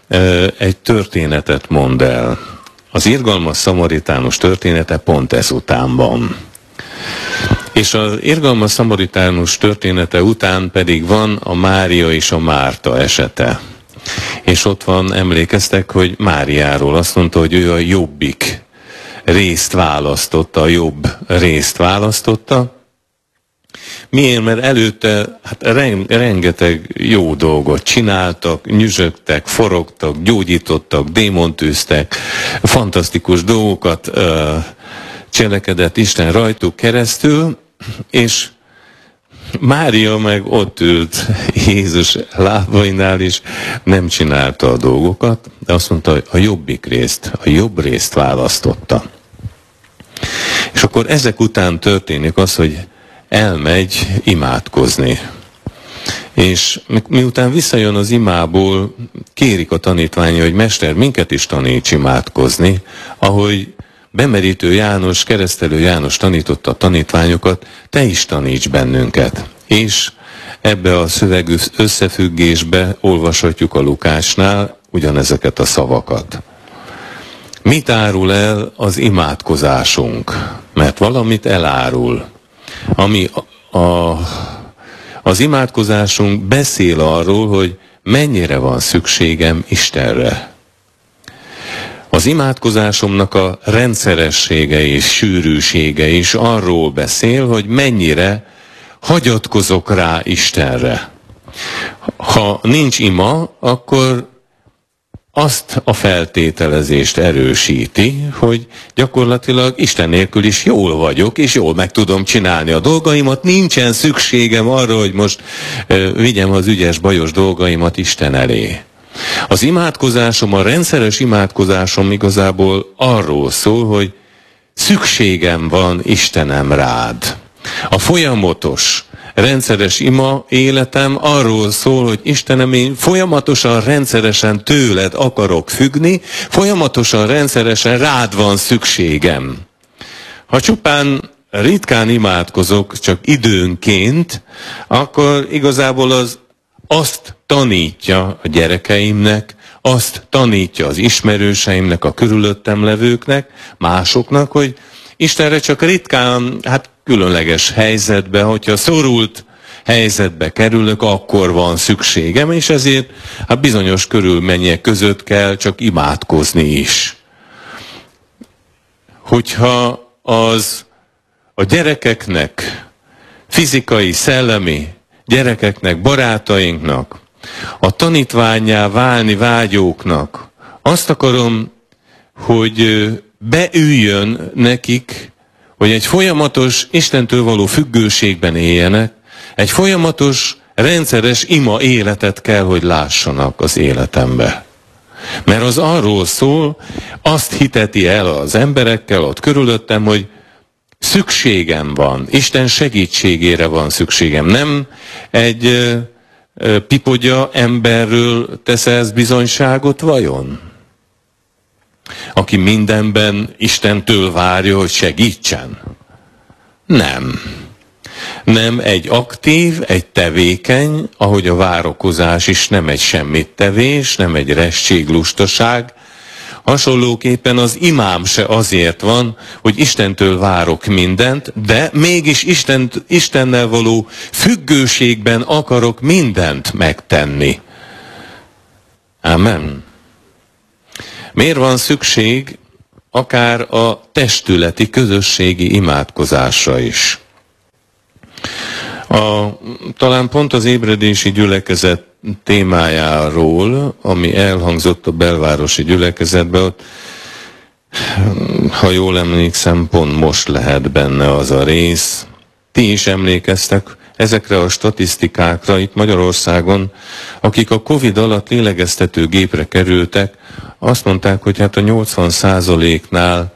egy történetet mond el. Az irgalmas szamaritánus története pont ezután van. És az irgalmas szamaritánus története után pedig van a Mária és a Márta esete. És ott van, emlékeztek, hogy Máriáról azt mondta, hogy ő a jobbik részt választotta, a jobb részt választotta. Miért? Mert előtte rengeteg jó dolgot csináltak, nyüzsögtek, forogtak, gyógyítottak, démontűztek, fantasztikus dolgokat cselekedett Isten rajtuk keresztül, és Mária meg ott ült Jézus lábainál is, nem csinálta a dolgokat, de azt mondta, hogy a jobbik részt, a jobb részt választotta. És akkor ezek után történik az, hogy elmegy imádkozni. És miután visszajön az imából, kérik a tanítványi, hogy Mester, minket is taníts imádkozni, ahogy bemerítő János, keresztelő János tanította a tanítványokat, te is taníts bennünket. És ebbe a szöveg összefüggésbe olvashatjuk a Lukácsnál ugyanezeket a szavakat. Mit árul el az imádkozásunk? Mert valamit elárul. Ami az imádkozásunk beszél arról, hogy mennyire van szükségem Istenre. Az imádkozásomnak a rendszeressége és sűrűsége is arról beszél, hogy mennyire hagyatkozok rá Istenre. Ha nincs ima, akkor azt a feltételezést erősíti, hogy gyakorlatilag Isten nélkül is jól vagyok, és jól meg tudom csinálni a dolgaimat, nincsen szükségem arra, hogy most vigyem az ügyes, bajos dolgaimat Isten elé. Az imádkozásom, a rendszeres imádkozásom igazából arról szól, hogy szükségem van Istenem rád. A folyamatos, rendszeres ima életem arról szól, hogy Istenem, én folyamatosan, rendszeresen tőled akarok függni, folyamatosan, rendszeresen rád van szükségem. Ha csupán ritkán imádkozok, csak időnként, akkor igazából azt tanítja a gyerekeimnek, azt tanítja az ismerőseimnek, a körülöttem levőknek, másoknak, hogy Istenre csak ritkán, különleges helyzetben, hogyha szorult helyzetbe kerülök, akkor van szükségem, és ezért bizonyos körülmények között kell csak imádkozni is. Hogyha a gyerekeknek, fizikai, szellemi gyerekeknek, barátainknak, a tanítvánnyá válni vágyóknak azt akarom, hogy beüljön nekik, hogy egy folyamatos Istentől való függőségben éljenek, egy folyamatos, rendszeres ima életet kell, hogy lássanak az életembe. Mert az arról szól, azt hiteti el az emberekkel ott körülöttem, hogy szükségem van, Isten segítségére van szükségem. Nem egy pipogya emberről tesz ez bizonyságot vajon? Aki mindenben Istentől várja, hogy segítsen? Nem. Nem egy aktív, egy tevékeny, ahogy a várakozás is nem egy semmit tevés, nem egy restség-lustaság. Hasonlóképpen az imám se azért van, hogy Istentől várok mindent, de mégis Istennel való függőségben akarok mindent megtenni. Amen. Miért van szükség akár a testületi, közösségi imádkozásra is? Talán pont az ébredési gyülekezet témájáról, ami elhangzott a belvárosi gyülekezetben, ott, ha jól emlékszem, pont most lehet benne az a rész. Ti is emlékeztek ezekre a statisztikákra itt Magyarországon, akik a Covid alatt lélegeztetőgépre kerültek, azt mondták, hogy a 80%-nál,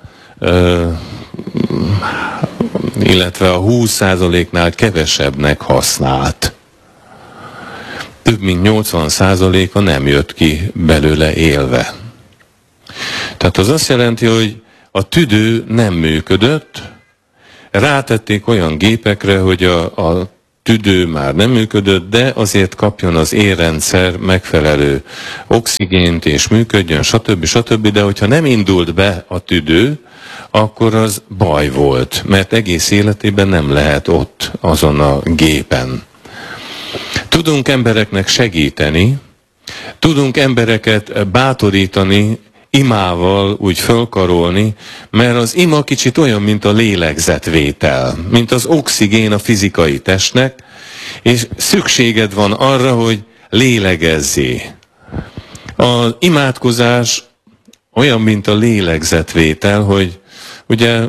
illetve a 20%-nál kevesebbnek használt. Több mint 80%-a nem jött ki belőle élve. Tehát az azt jelenti, hogy a tüdő nem működött, rátették olyan gépekre, hogy a tüdő már nem működött, de azért kapjon az érrendszer megfelelő oxigént és működjön, stb. De hogyha nem indult be a tüdő, akkor az baj volt, mert egész életében nem lehet ott azon a gépen. Tudunk embereknek segíteni, tudunk embereket bátorítani, imával úgy fölkarolni, mert az ima kicsit olyan, mint a lélegzetvétel, mint az oxigén a fizikai testnek, és szükséged van arra, hogy lélegezzé. Az imádkozás olyan, mint a lélegzetvétel, hogy ugye,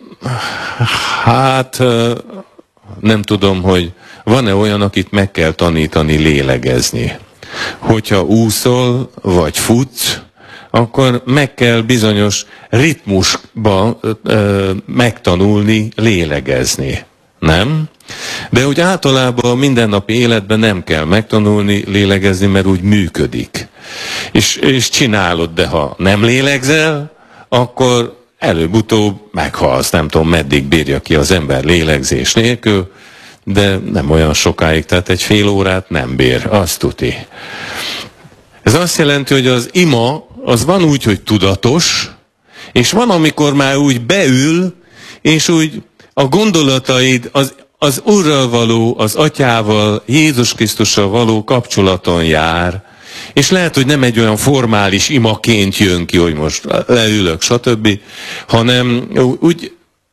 hát nem tudom, hogy van-e olyan, akit meg kell tanítani lélegezni. Hogyha úszol, vagy futsz, akkor meg kell bizonyos ritmusba megtanulni lélegezni. Nem? De úgy általában a mindennapi életben nem kell megtanulni lélegezni, mert úgy működik. És csinálod, de ha nem lélegzel, akkor előbb-utóbb meghalsz. Nem tudom, meddig bírja ki az ember lélegzés nélkül, de nem olyan sokáig, tehát egy fél órát nem bír, azt tuti. Ez azt jelenti, hogy az ima, az van úgy, hogy tudatos, és van, amikor már úgy beül, és úgy a gondolataid az Urral való, az Atyával, Jézus Krisztussal való kapcsolaton jár, és lehet, hogy nem egy olyan formális imaként jön ki, hogy most leülök, stb., hanem úgy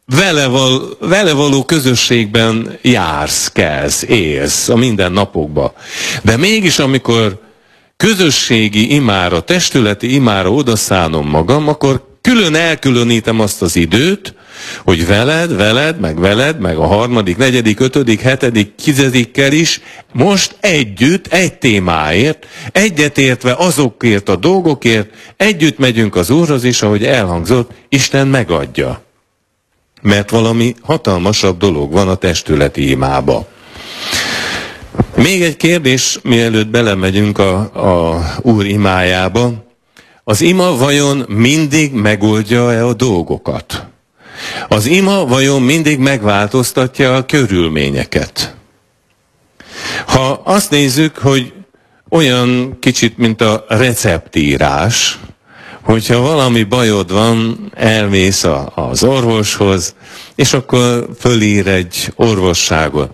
vele való közösségben jársz, kelsz, élsz a mindennapokban. De mégis, amikor közösségi imára, testületi imára odaszánom magam, akkor külön elkülönítem azt az időt, hogy veled, meg a harmadik, negyedik, ötödik, hetedik, tizedikkel is most együtt, egy témáért, egyetértve azokért a dolgokért, együtt megyünk az Úrhoz is, ahogy elhangzott, Isten megadja. Mert valami hatalmasabb dolog van a testületi imába. Még egy kérdés, mielőtt belemegyünk a Úr imájába. Az ima vajon mindig megoldja-e a dolgokat? Az ima vajon mindig megváltoztatja a körülményeket? Ha azt nézzük, hogy olyan kicsit, mint a receptírás, hogyha valami bajod van, elmész az orvoshoz, és akkor fölír egy orvosságot.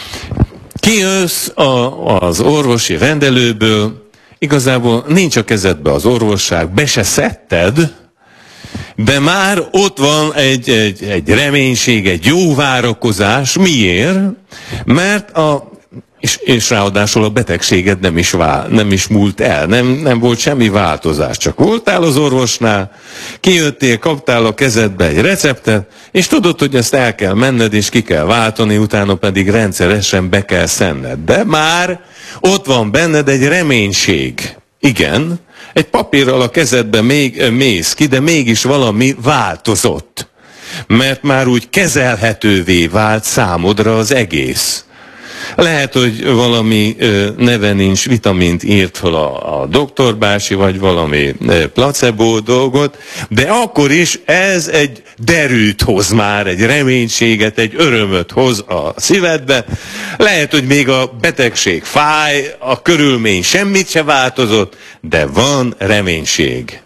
Kijössz az orvosi rendelőből, igazából nincs a kezedbe az orvosság, be se szedted, de már ott van egy reménység, egy jó várakozás. Miért? Mert és ráadásul a betegséged nem is múlt el, nem volt semmi változás, csak voltál az orvosnál, kijöttél, kaptál a kezedbe egy receptet, és tudod, hogy ezt el kell menned, és ki kell váltani, utána pedig rendszeresen be kell szenned. De már ott van benned egy reménység. Igen, egy papírral a kezedbe mész ki, de mégis valami változott. Mert már úgy kezelhetővé vált számodra az egész. Lehet, hogy valami neve nincs, vitamint írt fel a doktorbási, vagy valami placebo dolgot, de akkor is ez egy derűt hoz már, egy reménységet, egy örömöt hoz a szívedbe. Lehet, hogy még a betegség fáj, a körülmény semmit se változott, de van reménység.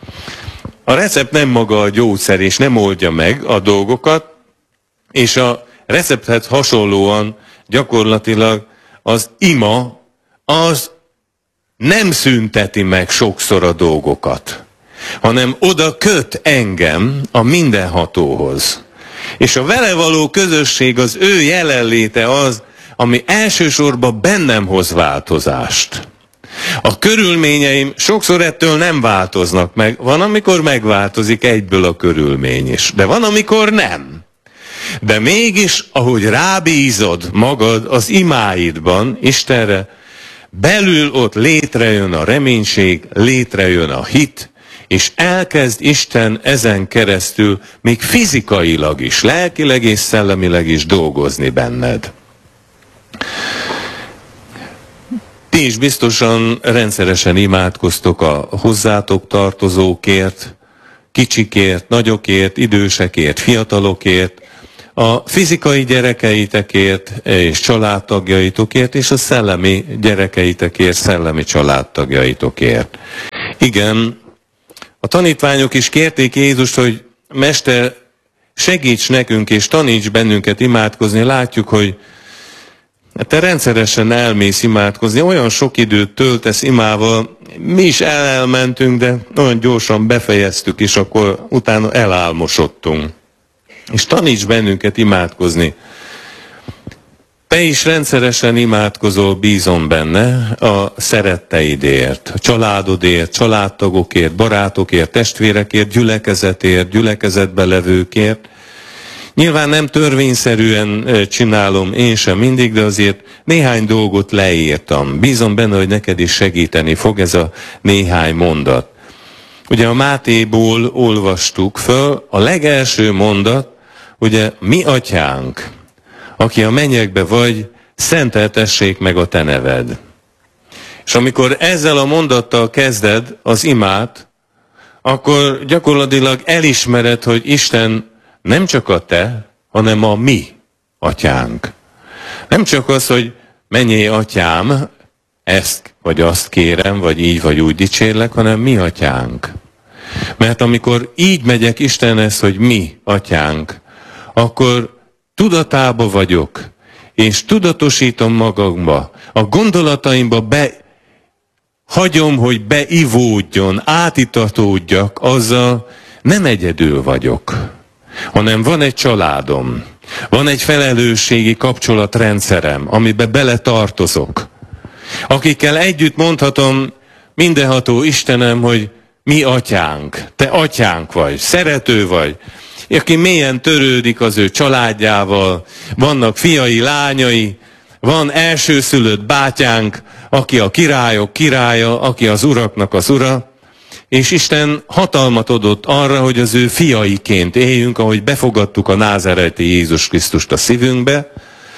A recept nem maga a gyógyszer, és nem oldja meg a dolgokat, és a recepthez hasonlóan gyakorlatilag az ima az nem szünteti meg sokszor a dolgokat, hanem oda köt engem a mindenhatóhoz. És a vele való közösség, az ő jelenléte az, ami elsősorban bennem hoz változást. A körülményeim sokszor ettől nem változnak meg. Van, amikor megváltozik egyből a körülmény is, de van, amikor nem. De mégis, ahogy rábízod magad az imáidban Istenre, belül ott létrejön a reménység, létrejön a hit, és elkezd Isten ezen keresztül még fizikailag is, lelkileg és szellemileg is dolgozni benned. Ti is biztosan rendszeresen imádkoztok a hozzátok tartozókért, kicsikért, nagyokért, idősekért, fiatalokért, a fizikai gyerekeitekért és családtagjaitokért, és a szellemi gyerekeitekért, szellemi családtagjaitokért. Igen, a tanítványok is kérték Jézust, hogy Mester, segíts nekünk és taníts bennünket imádkozni. Látjuk, hogy te rendszeresen elmész imádkozni, olyan sok időt töltesz imával, mi is elmentünk, de olyan gyorsan befejeztük, és akkor utána elálmosodtunk. És taníts bennünket imádkozni. Te is rendszeresen imádkozol, bízom benne, a szeretteidért, a családodért, családtagokért, barátokért, testvérekért, gyülekezetért, gyülekezetbe levőkért. Nyilván nem törvényszerűen csinálom én sem mindig, de azért néhány dolgot leírtam. Bízom benne, hogy neked is segíteni fog ez a néhány mondat. Ugye a Mátéból olvastuk föl, a legelső mondat, ugye mi atyánk, aki a mennyekbe vagy, szenteltessék meg a te neved. És amikor ezzel a mondattal kezded az imát, akkor gyakorlatilag elismered, hogy Isten nem csak a te, hanem a mi atyánk. Nem csak az, hogy mennyei atyám, ezt vagy azt kérem, vagy így vagy úgy dicsérlek, hanem mi atyánk. Mert amikor így megyek Istenhez, hogy mi atyánk, akkor tudatába vagyok, és tudatosítom magamba, a gondolataimba hagyom, hogy beivódjon, átitatódjak, azzal nem egyedül vagyok, hanem van egy családom, van egy felelősségi kapcsolatrendszerem, amiben beletartozok, akikkel együtt mondhatom, mindenható Istenem, hogy mi atyánk, te atyánk vagy, szerető vagy, aki mélyen törődik az ő családjával, vannak fiai, lányai, van elsőszülött bátyánk, aki a királyok királya, aki az uraknak az ura, és Isten hatalmat adott arra, hogy az ő fiaiként éljünk, ahogy befogadtuk a názáreti Jézus Krisztust a szívünkbe,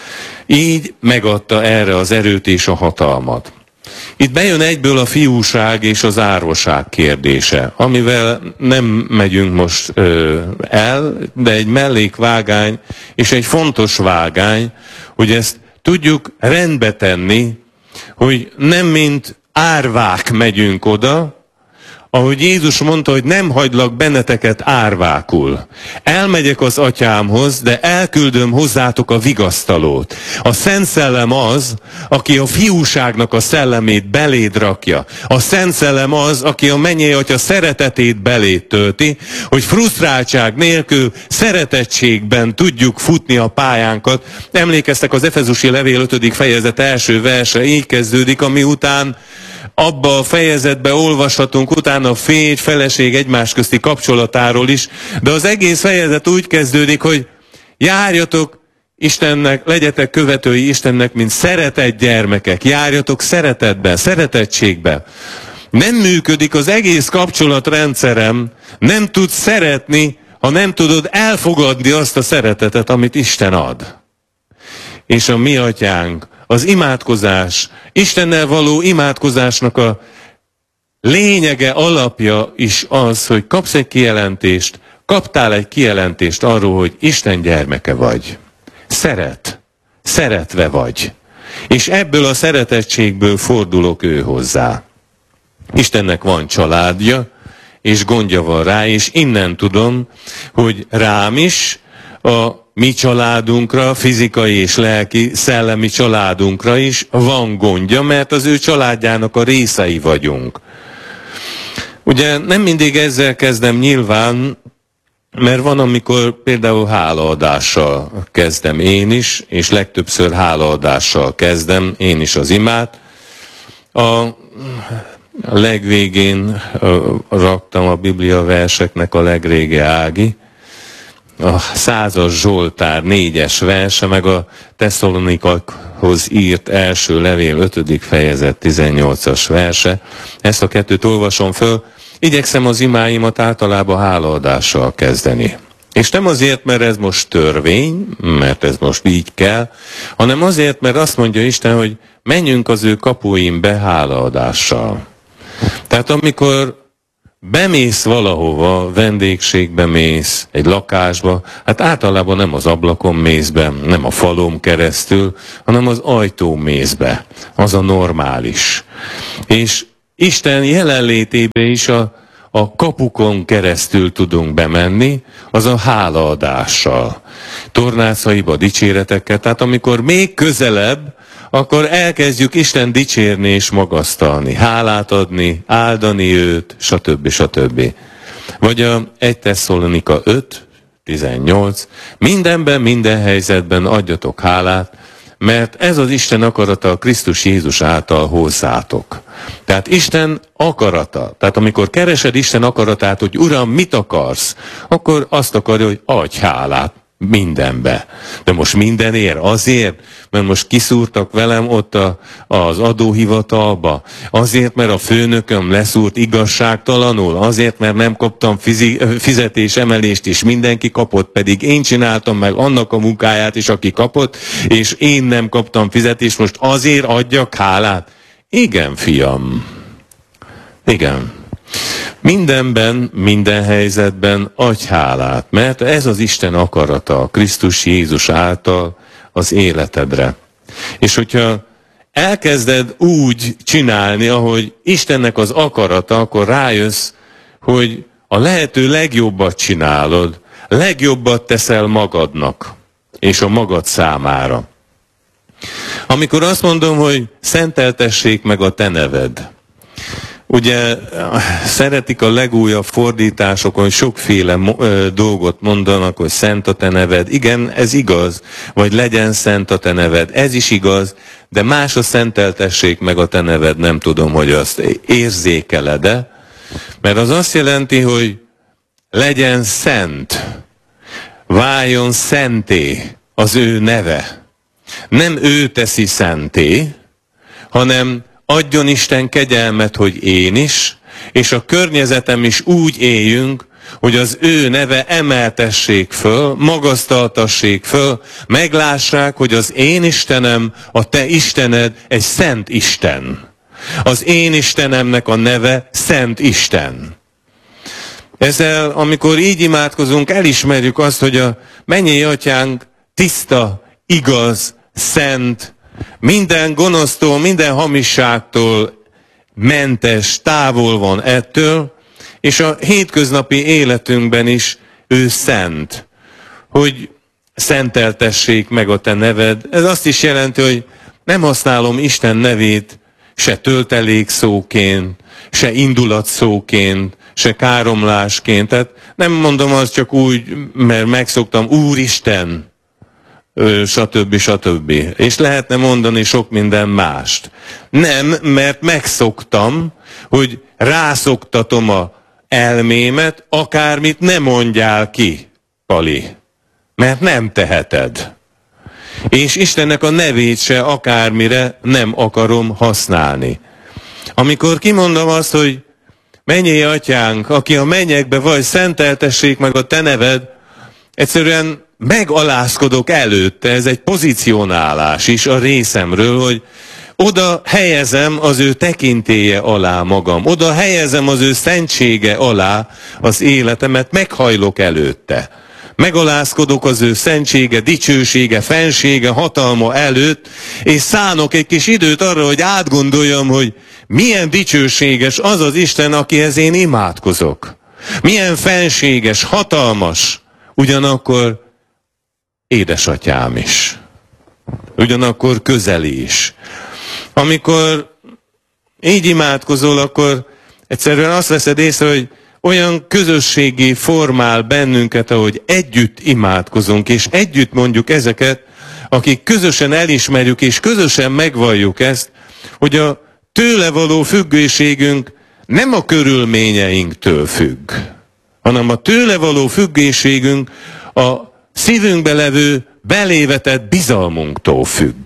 így megadta erre az erőt és a hatalmat. Itt bejön egyből a fiúság és az árvaság kérdése, amivel nem megyünk most el, de egy mellékvágány és egy fontos vágány, hogy ezt tudjuk rendbe tenni, hogy nem mint árvák megyünk oda, ahogy Jézus mondta, hogy nem hagylak benneteket árvákul. Elmegyek az atyámhoz, de elküldöm hozzátok a vigasztalót. A Szent Szellem az, aki a fiúságnak a szellemét beléd rakja. A Szent Szellem az, aki a mennyei atya szeretetét beléd tölti, hogy frusztráltság nélkül szeretettségben tudjuk futni a pályánkat. Emlékeztek, az Efezusi levél 5. fejezet első verse így kezdődik, ami után abba a fejezetbe olvashatunk utána a férj, feleség egymás közti kapcsolatáról is, de az egész fejezet úgy kezdődik, hogy járjatok Istennek, legyetek követői Istennek, mint szeretett gyermekek, járjatok szeretetben, szeretettségben. Nem működik az egész kapcsolatrendszerem, nem tudsz szeretni, ha nem tudod elfogadni azt a szeretetet, amit Isten ad. És a mi atyánk, az imádkozás, Istennel való imádkozásnak a lényege, alapja is az, hogy kapsz egy kijelentést, kaptál egy kijelentést arról, hogy Isten gyermeke vagy. Szeretve vagy. És ebből a szeretettségből fordulok ő hozzá. Istennek van családja, és gondja van rá, és innen tudom, hogy rám is, a mi családunkra, fizikai és lelki, szellemi családunkra is van gondja, mert az ő családjának a részei vagyunk. Ugye nem mindig ezzel kezdem nyilván, mert van, amikor például hálaadással kezdem én is, és legtöbbször hálaadással kezdem én is az imát. A legvégén raktam a Biblia verseknek a legrégi Ági, a 100. Zsoltár 4. verse, meg a Tesszalonikakhoz írt első levél 5. fejezet 18. verse. Ezt a kettőt olvasom föl. Igyekszem az imáimat általában hálaadással kezdeni. És nem azért, mert ez most törvény, mert ez most így kell, hanem azért, mert azt mondja Isten, hogy menjünk az ő kapuin be hálaadással. Tehát amikor bemész valahova, vendégségbe mész, egy lakásba, hát általában nem az ablakon mész be, nem a falon keresztül, hanem az ajtón mész be. Az a normális. És Isten jelenlétébe is a kapukon keresztül tudunk bemenni, az a hálaadással. Tornászaiba dicséretekkel, tehát amikor még közelebb, akkor elkezdjük Isten dicsérni és magasztalni, hálát adni, áldani őt, stb. Stb. Vagy a 1 Tesszalonika 5, 18, mindenben, minden helyzetben adjatok hálát, mert ez az Isten akarata a Krisztus Jézus által hozzátok. Tehát Isten akarata. Tehát amikor keresed Isten akaratát, hogy Uram, mit akarsz, akkor azt akarja, hogy adj hálát mindenbe. De most mindenért? Azért, mert most kiszúrtak velem ott az adóhivatalba? Azért, mert a főnököm leszúrt igazságtalanul? Azért, mert nem kaptam fizetésemelést, és mindenki kapott, pedig én csináltam meg annak a munkáját is, aki kapott, és én nem kaptam fizetést, most azért adjak hálát? Igen, fiam. Igen. Mindenben, minden helyzetben adj hálát, mert ez az Isten akarata, a Krisztus Jézus által az életedre. És hogyha elkezded úgy csinálni, ahogy Istennek az akarata, akkor rájössz, hogy a lehető legjobbat csinálod, legjobbat teszel magadnak, és a magad számára. Amikor azt mondom, hogy szenteltessék meg a te neved, ugye szeretik a legújabb fordításokon, sokféle dolgot mondanak, hogy szent a te neved. Igen, ez igaz. Vagy legyen szent a te neved. Ez is igaz, de más a szenteltessék meg a te neved. Nem tudom, hogy azt érzékeled-e. Mert az azt jelenti, hogy legyen szent. Váljon szenté az ő neve. Nem ő teszi szenté, hanem adjon Isten kegyelmet, hogy én is, és a környezetem is úgy éljünk, hogy az ő neve emeltessék föl, magasztaltassék föl, meglássák, hogy az én Istenem, a te Istened egy szent Isten. Az én Istenemnek a neve Szent Isten. Ezzel, amikor így imádkozunk, elismerjük azt, hogy a mennyei atyánk tiszta, igaz, szent, minden gonosztól, minden hamisságtól mentes, távol van ettől, és a hétköznapi életünkben is ő szent, hogy szenteltessék meg a te neved. Ez azt is jelenti, hogy nem használom Isten nevét se töltelékszóként, se indulatszóként, se káromlásként. Tehát nem mondom azt csak úgy, mert megszoktam, Úristen, stb. Stb. És lehetne mondani sok minden mást. Nem, mert megszoktam, hogy rászoktatom a elmémet, akármit ne mondjál ki, Pali. Mert nem teheted. És Istennek a nevét se akármire nem akarom használni. Amikor kimondom azt, hogy mennyei atyánk, aki a mennyekbe vagy, szenteltessék meg a te neved, egyszerűen megalázkodok előtte, ez egy pozícionálás is a részemről, hogy oda helyezem az ő tekintélye alá magam, oda helyezem az ő szentsége alá az életemet, meghajlok előtte. Megalázkodok az ő szentsége, dicsősége, fensége, hatalma előtt, és szánok egy kis időt arra, hogy átgondoljam, hogy milyen dicsőséges az az Isten, akihez én imádkozok. Milyen fenséges, hatalmas, ugyanakkor édesatyám is. Ugyanakkor közeli is. Amikor így imádkozol, akkor egyszerűen azt veszed észre, hogy olyan közösségi formál bennünket, ahogy együtt imádkozunk, és együtt mondjuk ezeket, akik közösen elismerjük, és közösen megvalljuk ezt, hogy a tőle való függőségünk nem a körülményeinktől függ, hanem a tőle való függőségünk a szívünkbe levő belévetett bizalmunktól függ.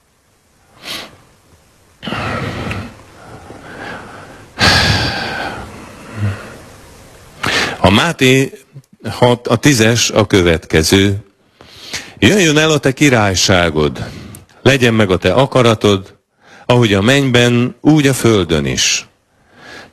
A Máté 6, a 10-es a következő. Jöjjön el a te királyságod, legyen meg a te akaratod, ahogy a mennyben, úgy a földön is.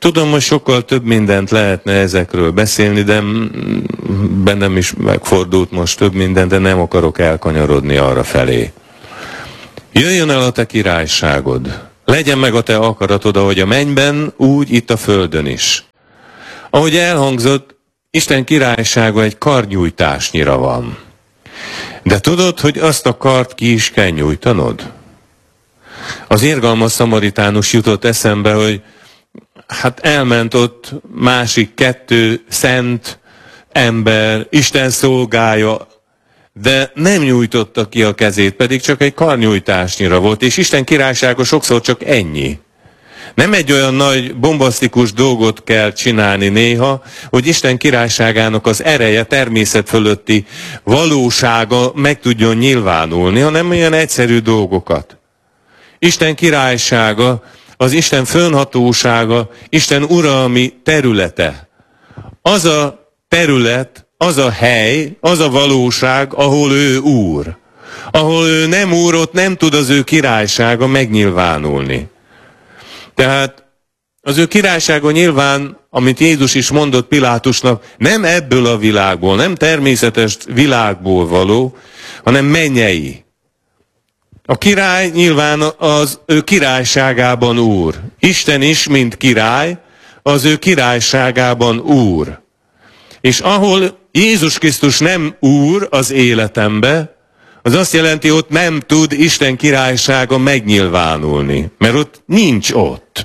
Tudom, hogy sokkal több mindent lehetne ezekről beszélni, de bennem is megfordult most több minden, de nem akarok elkanyarodni arra felé. Jöjjön el a te királyságod, legyen meg a te akaratod, ahogy a mennyben, úgy itt a földön is. Ahogy elhangzott, Isten királysága egy karnyújtásnyira van. De tudod, hogy azt a kart ki is kell nyújtanod? Az irgalmas szamaritánus jutott eszembe, hogy hát elment ott másik 2 szent ember, Isten szolgája, de nem nyújtotta ki a kezét, pedig csak egy karnyújtásnyira volt, és Isten királysága sokszor csak ennyi. Nem egy olyan nagy, bombasztikus dolgot kell csinálni néha, hogy Isten királyságának az ereje, természet fölötti valósága meg tudjon nyilvánulni, hanem olyan egyszerű dolgokat. Isten királysága, az Isten fönhatósága, Isten uralmi területe. Az a terület, az a hely, az a valóság, ahol ő úr. Ahol ő nem úr, ott nem tud az ő királysága megnyilvánulni. Tehát az ő királysága nyilván, amit Jézus is mondott Pilátusnak, nem ebből a világból, nem természetes világból való, hanem mennyei. A király nyilván az ő királyságában úr. Isten is, mint király, az ő királyságában úr. És ahol Jézus Krisztus nem úr az életembe, az azt jelenti, ott nem tud Isten királysága megnyilvánulni, mert ott nincs ott.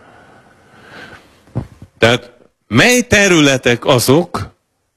Tehát mely területek azok,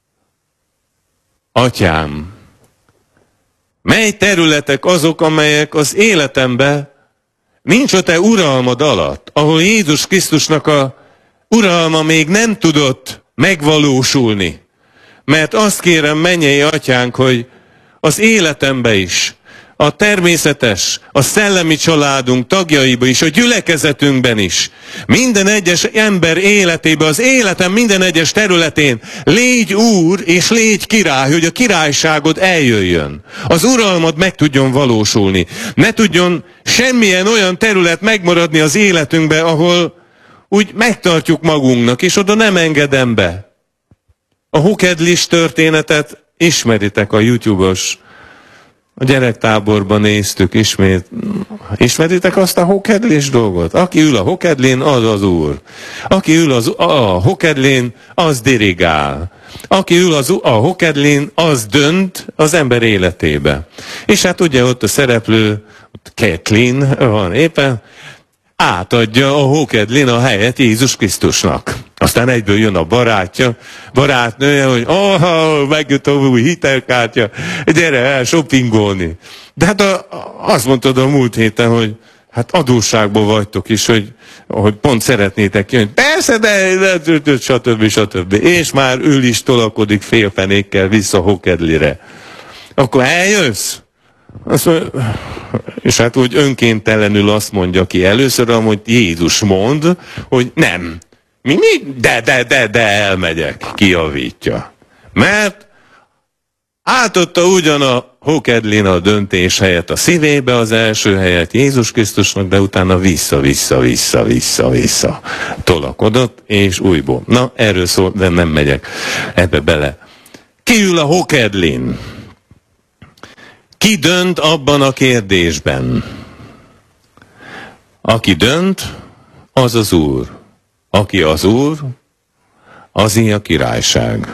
Atyám, mely területek azok, amelyek az életemben nincs a te uralmad alatt, ahol Jézus Krisztusnak a uralma még nem tudott megvalósulni. Mert azt kérem, mennyei Atyánk, hogy az életembe is, a természetes, a szellemi családunk tagjaiba is, a gyülekezetünkben is, minden egyes ember életében, az életem minden egyes területén légy úr és légy király, hogy a királyságod eljöjjön. Az uralmad meg tudjon valósulni. Ne tudjon semmilyen olyan terület megmaradni az életünkbe, ahol úgy megtartjuk magunknak, és oda nem engedem be. A hokedlis történetet ismeritek, a YouTube-os, a gyerektáborban néztük ismét. Ismeritek azt a hokedlis dolgot? Aki ül a hokedlin, az az úr. Aki ül a hokedlin, az dirigál. Aki ül a hokedlin, az dönt az ember életébe. És hát ugye ott a szereplő, Kathleen van éppen, átadja a hokedlin a helyet Jézus Krisztusnak. Aztán egyből jön a barátnője, hogy megjött a új hitelkártya, gyere el shoppingolni. De hát azt mondtad a múlt héten, hogy hát adósságból vagytok is, hogy pont szeretnétek jönni. Persze, de stb. És már ül is tolakodik félfenékkel vissza hokedlire. Akkor eljössz? És hát úgy önkéntelenül azt mondja ki először, hogy Jézus mond, hogy nem. Mi? De elmegyek, kijavítja. Mert átadta ugyan a hokedlin a döntés helyett a szívébe az első helyet Jézus Krisztusnak, de utána vissza tolakodott, és újból. Na, erről szól, de nem megyek ebbe bele. Ki ül a hokedlin? Ki dönt abban a kérdésben? Aki dönt, az az Úr. Aki az Úr, azé a királyság.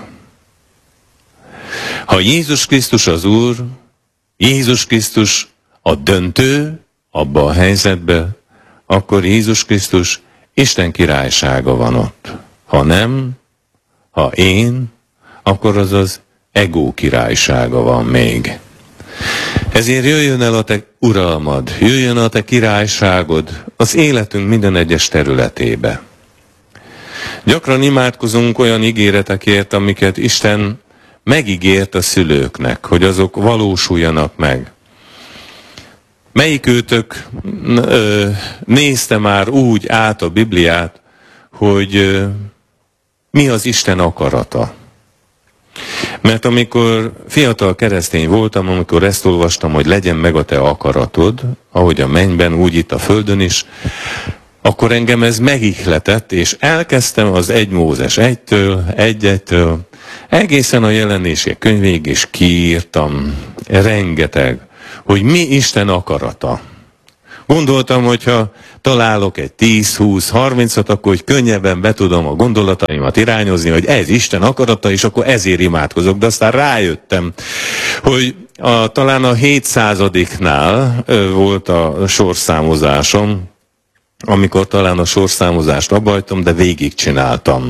Ha Jézus Krisztus az Úr, Jézus Krisztus a döntő abba a helyzetbe, akkor Jézus Krisztus Isten királysága van ott. Ha nem, ha én, akkor az az ego királysága van még. Ezért jöjjön el a te uralmad, jöjjön a te királyságod az életünk minden egyes területébe. Gyakran imádkozunk olyan ígéretekért, amiket Isten megígért a szülőknek, hogy azok valósuljanak meg. Melyikőtök nézte már úgy át a Bibliát, hogy mi az Isten akarata? Mert amikor fiatal keresztény voltam, amikor ezt olvastam, hogy legyen meg a te akaratod, ahogy a mennyben, úgy itt a földön is, akkor engem ez megihletett, és elkezdtem az 1 Mózes 1-től, egészen a Jelenések könyvéig, és kiírtam rengeteg, hogy mi Isten akarata. Gondoltam, hogyha találok egy 10-20-30-at, akkor hogy könnyebben be tudom a gondolataimat irányozni, hogy ez Isten akarata, és akkor ezért imádkozok. De aztán rájöttem, hogy talán a 700-nál volt a sorszámozásom, amikor talán a sorszámozást abbajtom, de végigcsináltam.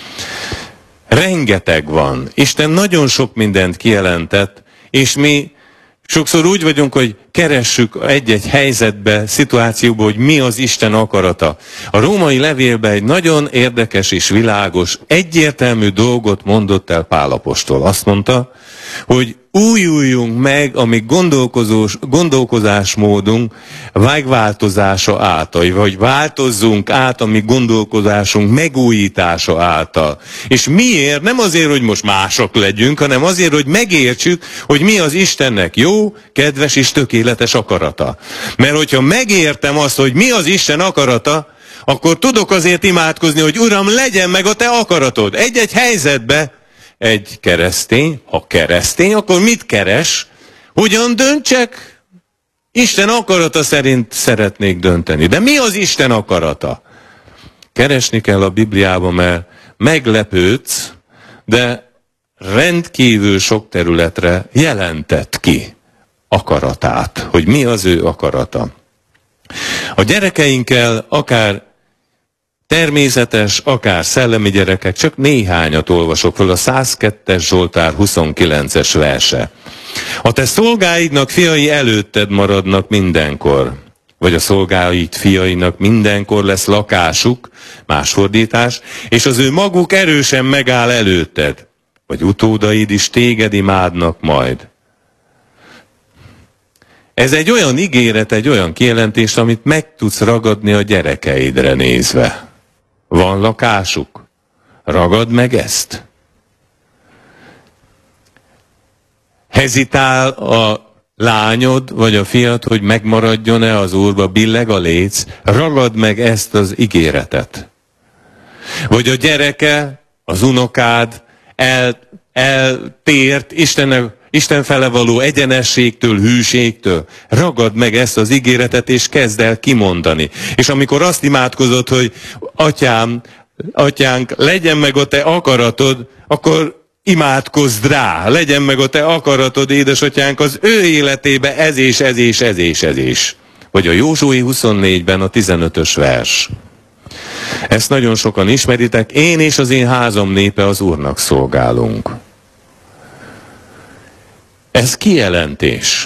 Rengeteg van. Isten nagyon sok mindent kijelentett, és mi sokszor úgy vagyunk, hogy keressük egy-egy helyzetbe, szituációba, hogy mi az Isten akarata. A római levélben egy nagyon érdekes és világos, egyértelmű dolgot mondott el Pál apostol. Azt mondta, hogy újuljunk meg a mi gondolkozásmódunk megváltozása által, vagy változzunk át a mi gondolkozásunk megújítása által. És miért? Nem azért, hogy most mások legyünk, hanem azért, hogy megértsük, hogy mi az Istennek jó, kedves és tökéletes akarata. Mert hogyha megértem azt, hogy mi az Isten akarata, akkor tudok azért imádkozni, hogy Uram, legyen meg a te akaratod. Egy-egy helyzetbe egy keresztény, ha keresztény, akkor mit keres? Hogyan döntsek? Isten akarata szerint szeretnék dönteni. De mi az Isten akarata? Keresni kell a Bibliában, mert meglepődsz, de rendkívül sok területre jelentett ki akaratát, hogy mi az ő akarata. A gyerekeinkkel akár természetes, akár szellemi gyerekek, csak néhányat olvasok föl, a 102-es Zsoltár 29-es verse. A te szolgáidnak fiai előtted maradnak mindenkor, vagy a szolgáid fiainak mindenkor lesz lakásuk, más fordítás, és az ő maguk erősen megáll előtted, vagy utódaid is téged imádnak majd. Ez egy olyan ígéret, egy olyan kijelentés, amit meg tudsz ragadni a gyerekeidre nézve. Van lakásuk? Ragad meg ezt. Hezitál a lányod, vagy a fiad, hogy megmaradjon-e az Úrba, billeg a léc, ragad meg ezt az ígéretet. Vagy a gyereke, az unokád eltért Isten fele való egyenességtől, hűségtől. Ragad meg ezt az ígéretet, és kezd el kimondani. És amikor azt imádkozod, hogy atyánk, legyen meg a te akaratod, akkor imádkozd rá, legyen meg a te akaratod, édesatyánk, az ő életébe ez és ez és ez és ez is. Vagy a Józsué 24-ben a 15-ös vers. Ezt nagyon sokan ismeritek, én és az én házam népe az Úrnak szolgálunk. Ez kijelentés.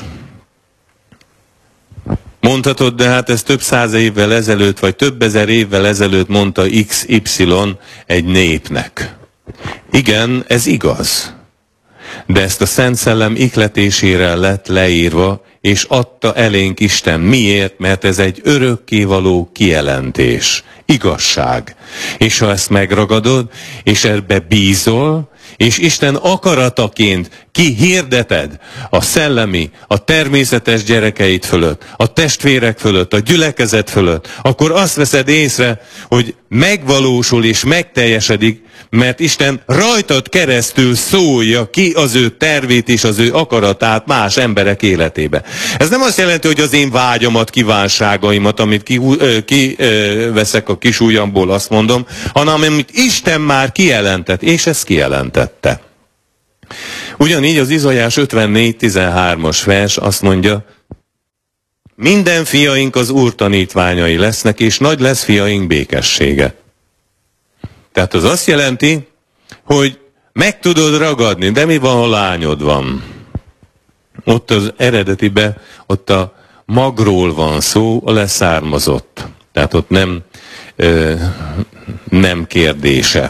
Mondhatod, de hát ez több száz évvel ezelőtt, vagy több ezer évvel ezelőtt mondta XY egy népnek. Igen, ez igaz. De ezt a Szent Szellem ihletésére lett leírva, és adta elénk Isten. Miért? Mert ez egy örökkévaló kijelentés. Igazság. És ha ezt megragadod, és ebbe bízol, és Isten akarataként kihirdeted a szellemi, a természetes gyerekeid fölött, a testvérek fölött, a gyülekezet fölött, akkor azt veszed észre, hogy megvalósul és megteljesedik, mert Isten rajtad keresztül szólja ki az ő tervét és az ő akaratát más emberek életébe. Ez nem azt jelenti, hogy az én vágyamat, kívánságaimat, amit kiveszek a kis ujjamból, azt mondom, hanem amit Isten már kijelentett, és ezt kijelentette. Ugyanígy az Izaiás 54:13-as vers azt mondja, minden fiaink az Úr tanítványai lesznek, és nagy lesz fiaink békessége. Tehát az azt jelenti, hogy meg tudod ragadni, de mi van, ha lányod van? Ott az eredetibe, ott a magról van szó, a leszármazott. Tehát ott nem kérdése.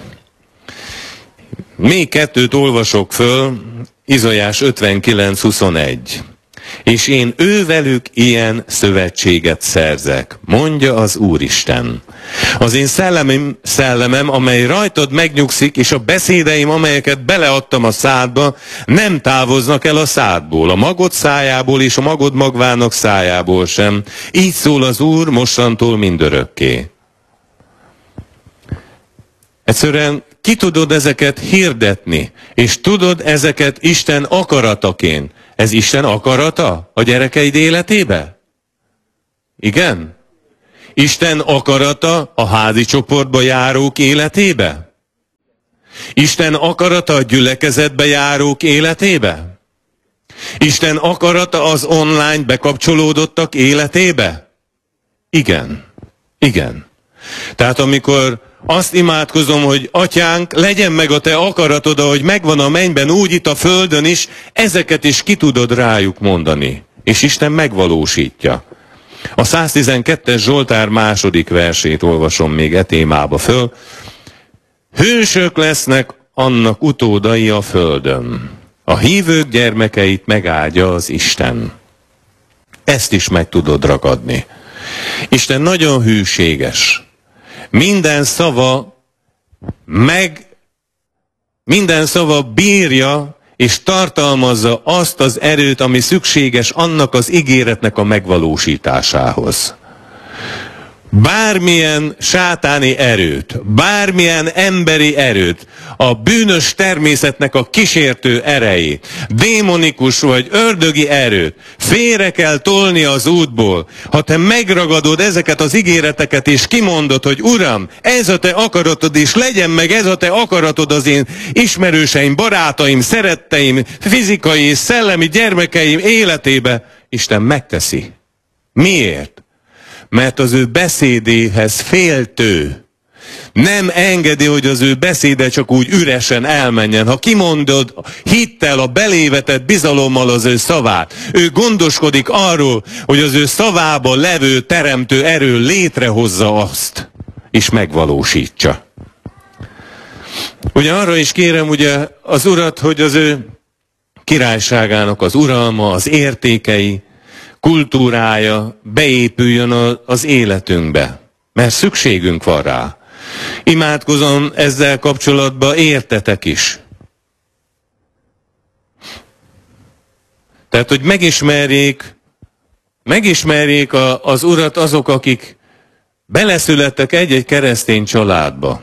Még kettőt olvasok föl, Izaiás 59:21. És én ővelük ilyen szövetséget szerzek, mondja az Úristen. Az én szellemem, amely rajtad megnyugszik, és a beszédeim, amelyeket beleadtam a szádba, nem távoznak el a szádból, a magod szájából és a magod magvának szájából sem. Így szól az Úr mostantól mindörökké. Egyszerűen ki tudod ezeket hirdetni, és tudod ezeket Isten akarataként. Ez Isten akarata a gyerekeid életébe? Igen? Isten akarata a házi csoportba járók életébe? Isten akarata a gyülekezetbe járók életébe? Isten akarata az online bekapcsolódottak életébe? Igen. Igen. Tehát amikor azt imádkozom, hogy Atyánk, legyen meg a Te akaratod, ahogy megvan a mennyben, úgy itt a földön is, ezeket is ki tudod rájuk mondani. És Isten megvalósítja. A 112-es Zsoltár második versét olvasom még e témába föl. Hősök lesznek annak utódai a földön. A hívők gyermekeit megáldja az Isten. Ezt is meg tudod ragadni. Isten nagyon hűséges. Minden szava bírja és tartalmazza azt az erőt, ami szükséges annak az ígéretnek a megvalósításához. Bármilyen sátáni erőt, bármilyen emberi erőt, a bűnös természetnek a kísértő erejét, démonikus vagy ördögi erőt félre kell tolni az útból. Ha te megragadod ezeket az ígéreteket és kimondod, hogy Uram, ez a Te akaratod, és legyen meg ez a Te akaratod az én ismerőseim, barátaim, szeretteim, fizikai és szellemi gyermekeim életébe, Isten megteszi. Miért? Mert az ő beszédéhez féltő. Nem engedi, hogy az ő beszéde csak úgy üresen elmenjen. Ha kimondod hittel, a belévetett bizalommal az ő szavát, ő gondoskodik arról, hogy az ő szavában levő teremtő erő létrehozza azt, és megvalósítsa. Ugye arra is kérem ugye az Urat, hogy az ő királyságának az uralma, az értékei, kultúrája beépüljön az életünkbe, mert szükségünk van rá. Imádkozom ezzel kapcsolatban értetek is. Tehát, hogy megismerjék az Urat azok, akik beleszülettek egy-egy keresztény családba.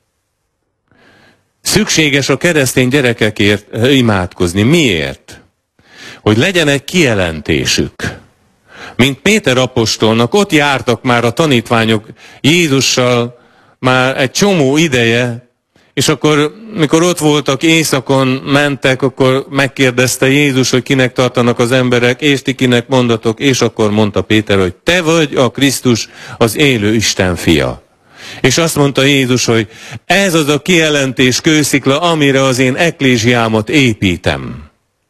Szükséges a keresztény gyerekekért imádkozni. Miért? Hogy legyen egy kijelentésük. Mint Péter apostolnak, ott jártak már a tanítványok Jézussal már egy csomó ideje, és akkor, mikor ott voltak, éjszakon mentek, akkor megkérdezte Jézus, hogy kinek tartanak az emberek, és ti kinek mondatok, és akkor mondta Péter, hogy te vagy a Krisztus, az élő Isten fia. És azt mondta Jézus, hogy ez az a kijelentés kőszikla, amire az én eklésiámat építem.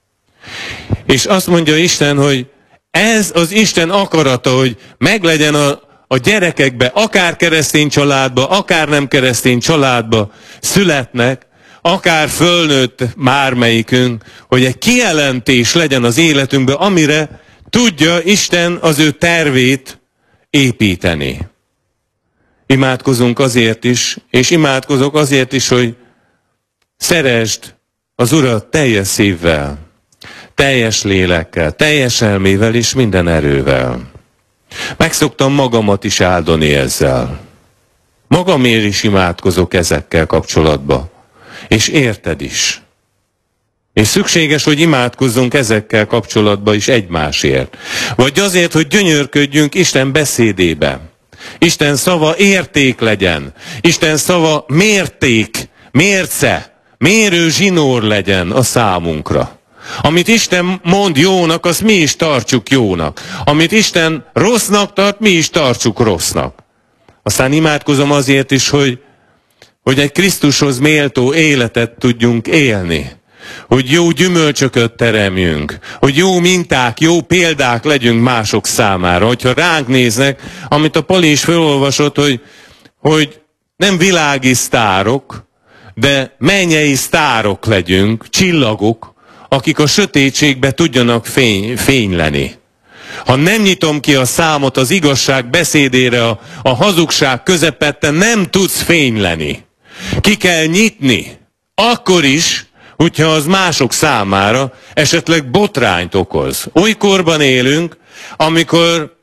És azt mondja Isten, hogy ez az Isten akarata, hogy meglegyen a gyerekekbe, akár keresztény családba, akár nem keresztény családba születnek, akár fölnőtt bármelyikünk, hogy egy kijelentés legyen az életünkben, amire tudja Isten az ő tervét építeni. Imádkozunk azért is, és imádkozok azért is, hogy szeresd az Urat teljes szívvel, teljes lélekkel, teljes elmével és minden erővel. Meg szoktam magamat is áldani ezzel. Magamért is imádkozok ezekkel kapcsolatban. És érted is. És szükséges, hogy imádkozzunk ezekkel kapcsolatban is egymásért. Vagy azért, hogy gyönyörködjünk Isten beszédébe. Isten szava érték legyen. Isten szava mérték, mérce, mérő zsinór legyen a számunkra. Amit Isten mond jónak, azt mi is tartsuk jónak. Amit Isten rossznak tart, mi is tartsuk rossznak. Aztán imádkozom azért is, hogy egy Krisztushoz méltó életet tudjunk élni. Hogy jó gyümölcsöket teremjünk. Hogy jó minták, jó példák legyünk mások számára. Hogyha ránk néznek, amit a Pali is felolvasott, hogy nem világi sztárok, de mennyei sztárok legyünk, csillagok, akik a sötétségbe tudjanak fényleni. Ha nem nyitom ki a számot az igazság beszédére, a hazugság közepette, nem tudsz fényleni. Ki kell nyitni. Akkor is, hogyha az mások számára esetleg botrányt okoz. Oly korban élünk, amikor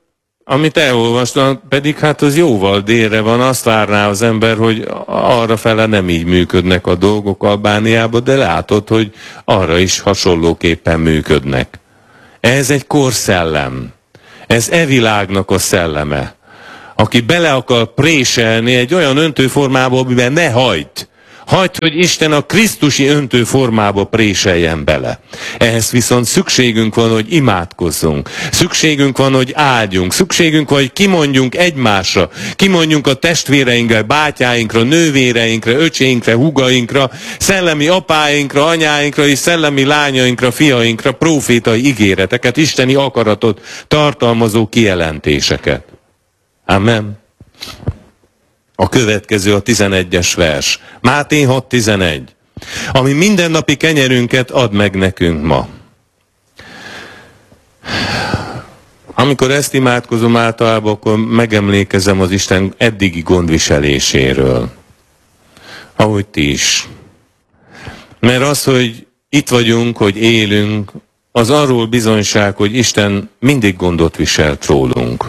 amit elolvastam, pedig hát az jóval délre van, azt várná az ember, hogy arrafele nem így működnek a dolgok Albániában, de látod, hogy arra is hasonlóképpen működnek. Ez egy korszellem. Ez e világnak a szelleme. Aki bele akar préselni egy olyan öntőformába, amiben ne hagyd. Hagyd, hogy Isten a krisztusi öntőformába préseljen bele. Ehhez viszont szükségünk van, hogy imádkozzunk. Szükségünk van, hogy áldjunk. Szükségünk van, hogy kimondjunk egymásra. Kimondjunk a testvéreinkre, bátyáinkra, nővéreinkre, öcséinkre, húgainkra, szellemi apáinkra, anyáinkra és szellemi lányainkra, fiainkra prófétai ígéreteket, isteni akaratot tartalmazó kijelentéseket. Amen. A következő a 11-es vers. Máté 6.11. Ami mindennapi kenyerünket add meg nekünk ma. Amikor ezt imádkozom általában, akkor megemlékezem az Isten eddigi gondviseléséről. Ahogy ti is. Mert az, hogy itt vagyunk, hogy élünk, az arról bizonyság, hogy Isten mindig gondot viselt rólunk.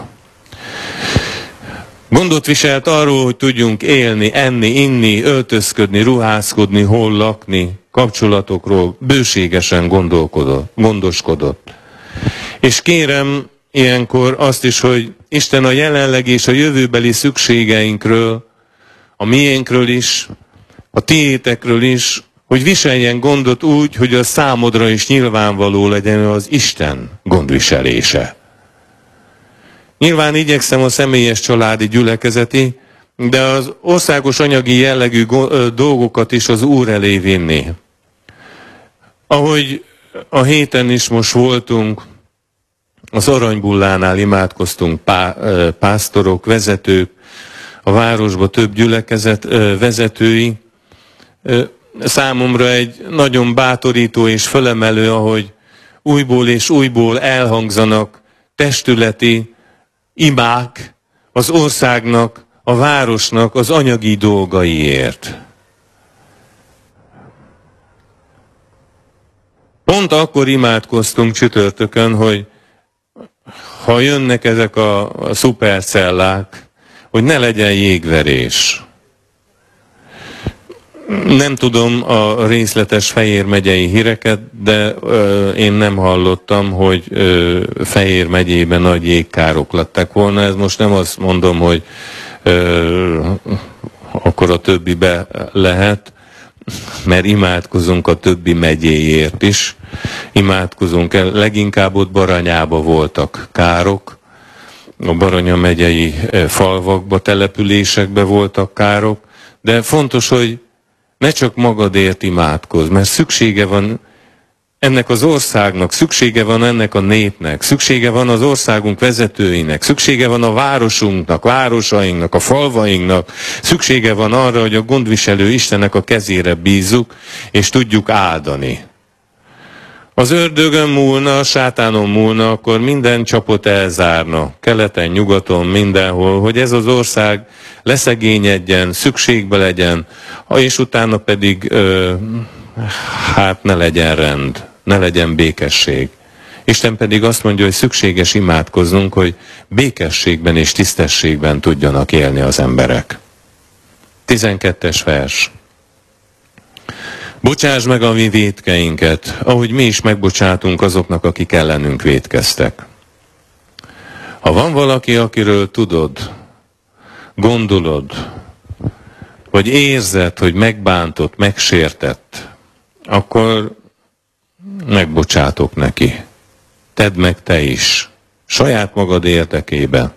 Gondot viselt arról, hogy tudjunk élni, enni, inni, öltözködni, ruházkodni, hol lakni, kapcsolatokról bőségesen gondoskodott. És kérem ilyenkor azt is, hogy Isten a jelenlegi és a jövőbeli szükségeinkről, a miénkről is, a tiétekről is, hogy viseljen gondot úgy, hogy a számodra is nyilvánvaló legyen az Isten gondviselése. Nyilván igyekszem a személyes családi gyülekezeti, de az országos anyagi jellegű dolgokat is az Úr elé vinni. Ahogy a héten is most voltunk, az Aranybullánál imádkoztunk pásztorok, vezetők, a városba több gyülekezet vezetői. Számomra egy nagyon bátorító és fölemelő, ahogy újból és újból elhangzanak testületi imák az országnak, a városnak az anyagi dolgaiért. Pont akkor imádkoztunk csütörtökön, hogy ha jönnek ezek a szupercellák, hogy ne legyen jégverés. Nem tudom a részletes Fejér megyei híreket, de én nem hallottam, hogy Fejér megyében nagy jégkárok lettek volna. Ez most nem azt mondom, hogy akkor a többibe lehet, mert imádkozunk a többi megyéért is. Imádkozunk el, leginkább ott Baranyába voltak károk, a Baranya megyei falvakba, településekbe voltak károk, de fontos, hogy ne csak magadért imádkozz, mert szüksége van ennek az országnak, szüksége van ennek a népnek, szüksége van az országunk vezetőinek, szüksége van a városunknak, városainknak, a falvainknak, szüksége van arra, hogy a gondviselő Istennek a kezére bízzuk, és tudjuk áldani. Az ördögön múlna, a sátánon múlna, akkor minden csapot elzárna, keleten, nyugaton, mindenhol, hogy ez az ország leszegényedjen, szükségbe legyen, és utána pedig hát ne legyen rend, ne legyen békesség. Isten pedig azt mondja, hogy szükséges imádkoznunk, hogy békességben és tisztességben tudjanak élni az emberek. 12. vers. Bocsáss meg a mi vétkeinket, ahogy mi is megbocsátunk azoknak, akik ellenünk vétkeztek. Ha van valaki, akiről tudod, gondolod, vagy érzed, hogy megbántott, megsértett, akkor megbocsátok neki. Tedd meg te is, saját magad érdekében.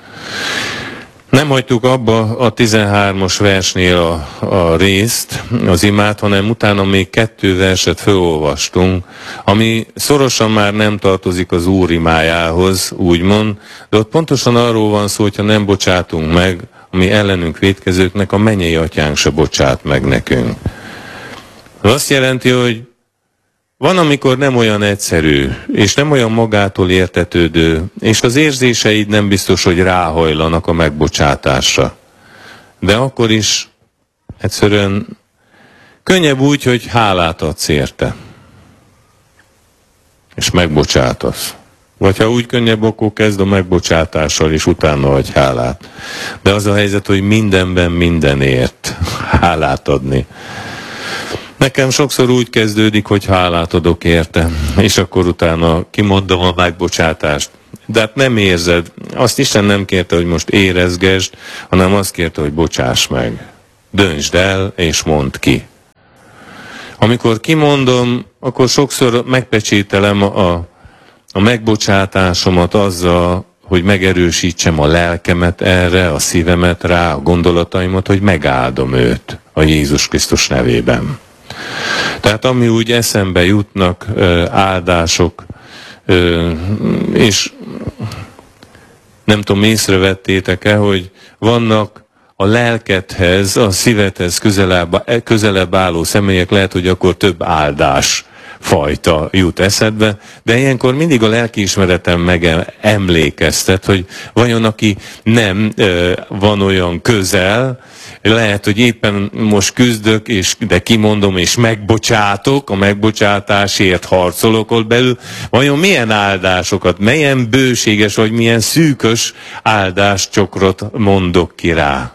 Nem hagytuk abba a 13-as versnél a részt, az imát, hanem utána még 2 verset felolvastunk, ami szorosan már nem tartozik az Úr imájához, úgymond, de ott pontosan arról van szó, hogyha nem bocsátunk meg, ami ellenünk vétkezőknek, a mennyei atyánk se bocsát meg nekünk. Ez azt jelenti, hogy van, amikor nem olyan egyszerű, és nem olyan magától értetődő, és az érzéseid nem biztos, hogy ráhajlanak a megbocsátásra. De akkor is egyszerűen könnyebb úgy, hogy hálát adsz érte. És megbocsátasz. Vagy ha úgy könnyebb, akkor kezd a megbocsátással, és utána adj hálát. De az a helyzet, hogy mindenben mindenért hálát adni. Nekem sokszor úgy kezdődik, hogy hálát adok érte, és akkor utána kimondom a megbocsátást. De hát nem érzed. Azt Isten nem kérte, hogy most érezgesd, hanem azt kérte, hogy bocsáss meg. Döntsd el, és mondd ki. Amikor kimondom, akkor sokszor megpecsételem a megbocsátásomat azzal, hogy megerősítsem a lelkemet erre, a szívemet rá, a gondolataimat, hogy megáldom őt a Jézus Krisztus nevében. Tehát ami úgy eszembe jutnak áldások, és nem tudom, észrevettétek-e, hogy vannak a lelkedhez, a szívedhez közelebb álló személyek, lehet, hogy akkor több áldás fajta jut eszedbe, de ilyenkor mindig a lelkiismeretem megemlékeztet, hogy vajon aki nem van olyan közel, lehet, hogy éppen most küzdök, de kimondom, és megbocsátok, a megbocsátásért harcolok ott belül, vajon milyen áldásokat, milyen bőséges, vagy milyen szűkös áldáscsokrot mondok ki rá.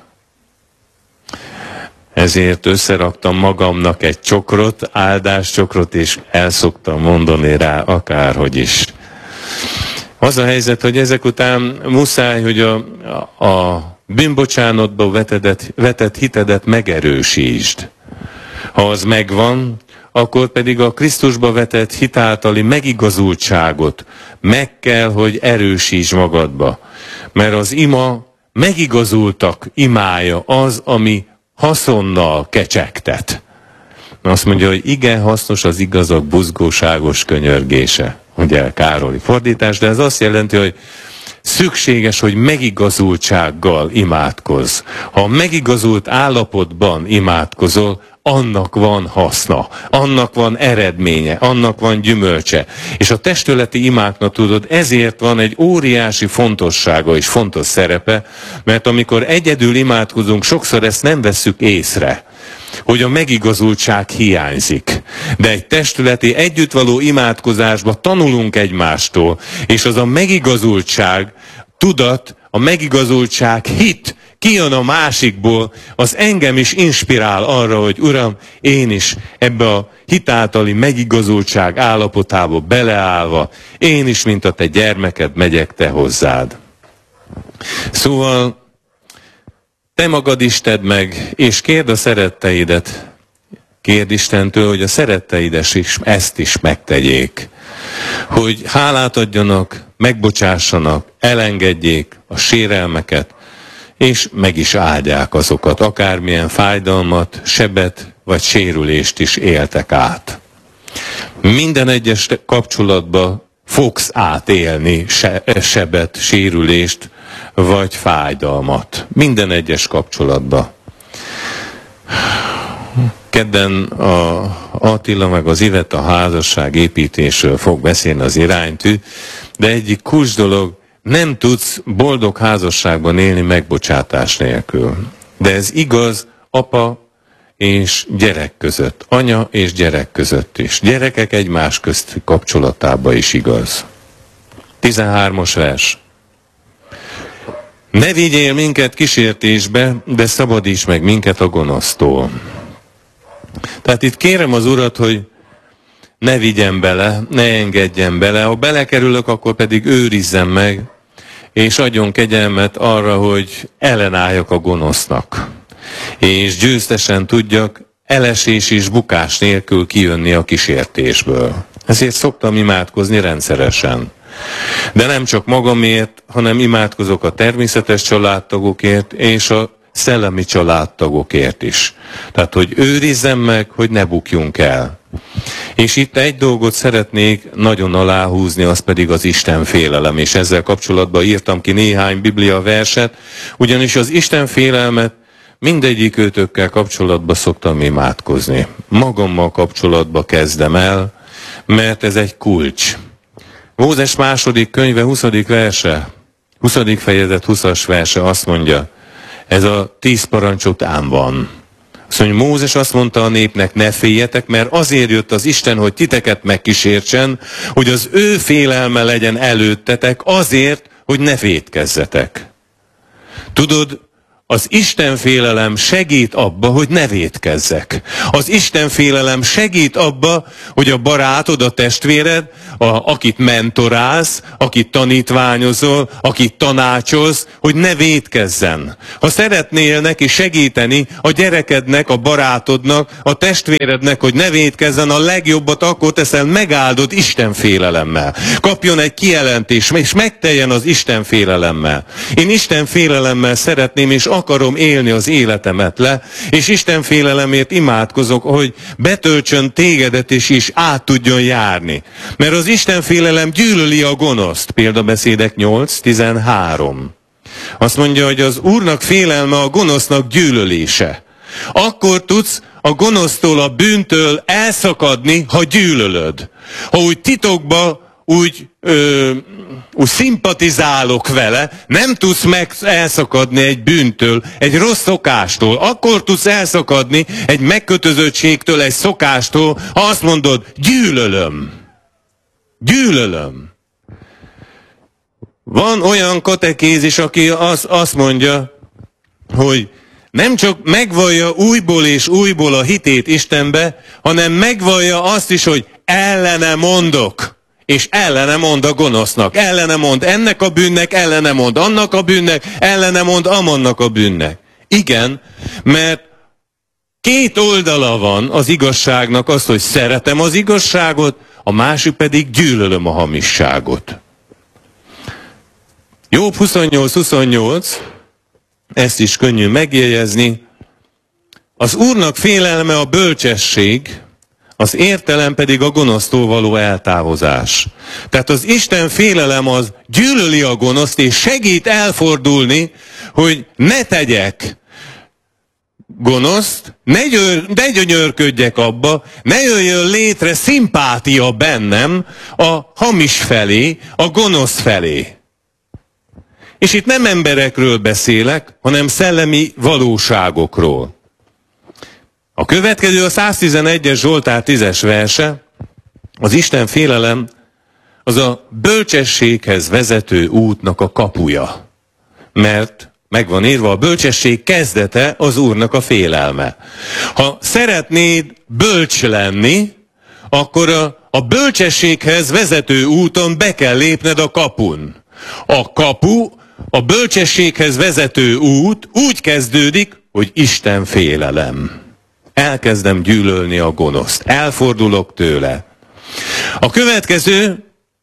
Ezért összeraktam magamnak egy csokrot, áldáscsokrot, és el szoktam mondani rá akárhogy is. Az a helyzet, hogy ezek után muszáj, hogy a bűnbocsánatba vetett hitedet megerősítsd. Ha az megvan, akkor pedig a Krisztusba vetett hit általi megigazultságot meg kell, hogy erősítsd magadba. Mert az ima megigazultak imája az, ami haszonnal kecsegtet. Azt mondja, hogy igen hasznos az igazak buzgóságos könyörgése. Ugye Károli fordítás, de ez azt jelenti, hogy szükséges, hogy megigazultsággal imádkozz. Ha megigazult állapotban imádkozol, annak van haszna, annak van eredménye, annak van gyümölcse. És a testületi imáknak tudod, ezért van egy óriási fontossága és fontos szerepe, mert amikor egyedül imádkozunk, sokszor ezt nem vesszük észre, hogy a megigazultság hiányzik. De egy testületi együttvaló imádkozásban tanulunk egymástól, és az a megigazultság, tudat, a megigazultság hit kijön a másikból, az engem is inspirál arra, hogy Uram, én is ebbe a hitáltali megigazultság állapotába beleállva, én is, mint a te gyermeked, megyek te hozzád. Szóval te magad is tedd meg, és kérd a szeretteidet. Kérd Istentől, hogy a szeretteid ezt is megtegyék. Hogy hálát adjanak, megbocsássanak, elengedjék a sérelmeket, és meg is áldják azokat, akármilyen fájdalmat, sebet vagy sérülést is éltek át. Minden egyes kapcsolatban fogsz átélni sebet, sérülést, vagy fájdalmat. Minden egyes kapcsolatban. Kedden Attila meg az Iveta házasság építésről fog beszélni az iránytű, de egyik kulcs dolog, nem tudsz boldog házasságban élni megbocsátás nélkül. De ez igaz apa és gyerek között, anya és gyerek között is. Gyerekek egymás közti kapcsolatában is igaz. 13-as vers. Ne vigyél minket kísértésbe, de szabadíts meg minket a gonosztól. Tehát itt kérem az Urat, hogy ne vigyen bele, ne engedjen bele. Ha belekerülök, akkor pedig őrizzem meg, és adjon kegyelmet arra, hogy ellenálljak a gonosznak. És győztesen tudjak elesés és bukás nélkül kijönni a kísértésből. Ezért szoktam imádkozni rendszeresen. De nem csak magamért, hanem imádkozok a természetes családtagokért és a szellemi családtagokért is. Tehát, hogy őrizzem meg, hogy ne bukjunk el. És itt egy dolgot szeretnék nagyon aláhúzni, az pedig az Isten félelem. És ezzel kapcsolatban írtam ki néhány Biblia verset, ugyanis az Isten félelmet mindegyik őtökkel kapcsolatban szoktam imádkozni. Magammal kapcsolatban kezdem el, mert ez egy kulcs. Mózes második könyve 20. verse, 20. fejezet 20. verse azt mondja, ez a 10 parancs után van. Azt mondja, Mózes azt mondta a népnek, ne féljetek, mert azért jött az Isten, hogy titeket megkísértsen, hogy az ő félelme legyen előttetek, azért, hogy ne vétkezzetek. Tudod, az Isten félelem segít abba, hogy ne vétkezzek. Az Isten félelem segít abba, hogy a barátod, a testvéred, akit mentorálsz, akit tanítványozol, akit tanácsolsz, hogy ne vétkezzen. Ha szeretnél neki segíteni a gyerekednek, a barátodnak, a testvérednek, hogy ne vétkezzen, a legjobbat akkor teszel, megáldod Isten félelemmel. Kapjon egy kijelentés, és megteljen az Isten félelemmel. Én Isten félelemmel szeretném, és akarom élni az életemet le, és Isten félelemért imádkozok, hogy betöltsön tégedet, és is át tudjon járni. Mert az Isten félelem gyűlöli a gonoszt. Példabeszédek 8:13. Azt mondja, hogy az Úrnak félelme a gonosznak gyűlölése. Akkor tudsz a gonosztól, a bűntől elszakadni, ha gyűlölöd. Ha úgy titokba úgy szimpatizálok vele, nem tudsz elszakadni egy bűntől, egy rossz szokástól. Akkor tudsz elszakadni egy megkötözöttségtől, egy szokástól, ha azt mondod, gyűlölöm. Gyűlölöm. Van olyan katekézis, aki azt mondja, hogy nem csak megvallja újból és újból a hitét Istenbe, hanem megvallja azt is, hogy ellene mondok. És ellene mond a gonosznak, ellene mond ennek a bűnnek, ellene mond annak a bűnnek, ellene mond amannak a bűnnek. Igen, mert két oldala van az igazságnak, az, hogy szeretem az igazságot, a másik pedig gyűlölöm a hamisságot. Jobb 28:28, ezt is könnyű megjegyezni. Az Úrnak félelme a bölcsesség, az értelem pedig a gonosztól való eltávozás. Tehát az Isten félelem az gyűlöli a gonoszt, és segít elfordulni, hogy ne tegyek gonoszt, ne gyönyörködjek abba, ne jöjjön létre szimpátia bennem a hamis felé, a gonosz felé. És itt nem emberekről beszélek, hanem szellemi valóságokról. A következő a 111-es Zsoltár 10-es verse, az Isten félelem az a bölcsességhez vezető útnak a kapuja. Mert meg van írva, a bölcsesség kezdete az Úrnak a félelme. Ha szeretnéd bölcs lenni, akkor a bölcsességhez vezető úton be kell lépned a kapun. A kapu, a bölcsességhez vezető út úgy kezdődik, hogy Isten félelem. Elkezdem gyűlölni a gonoszt. Elfordulok tőle. A következő,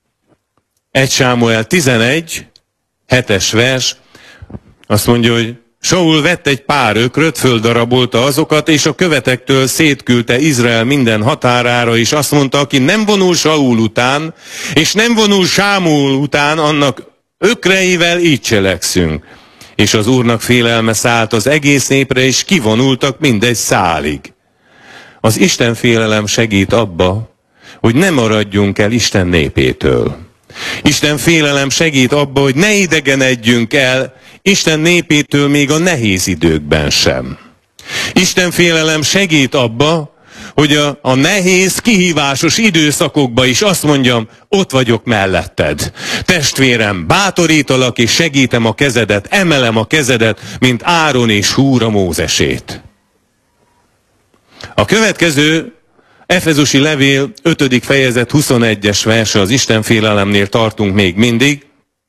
1 Sámuel 11, 7-es vers, azt mondja, hogy Saul vett egy pár ökröt, földarabolta azokat, és a követektől szétküldte Izrael minden határára, és azt mondta, aki nem vonul Saul után, és nem vonul Sámuel után, annak ökreivel így cselekszünk. És az Úrnak félelme szállt az egész népre, és kivonultak mindegy szálig. Az Isten félelem segít abba, hogy ne maradjunk el Isten népétől. Isten félelem segít abba, hogy ne idegenedjünk el Isten népétől még a nehéz időkben sem. Isten félelem segít abba, hogy a nehéz, kihívásos időszakokban is azt mondjam, ott vagyok melletted. Testvérem, bátorítalak és segítem a kezedet, emelem a kezedet, mint Áron és Húr a Mózesét. A következő Efezusi levél 5. fejezet 21-es verse, az Isten félelemnél tartunk még mindig.